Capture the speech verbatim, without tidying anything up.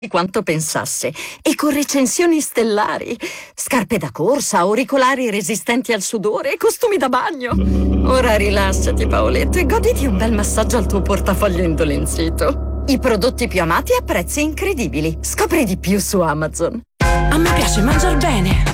di quanto pensasse e con recensioni stellari, scarpe da corsa, auricolari resistenti al sudore e costumi da bagno. Ora rilassati, Paoletto, e goditi un bel massaggio al tuo portafoglio indolenzito. I prodotti più amati a prezzi incredibili. Scopri di più su Amazon. A me piace mangiar bene.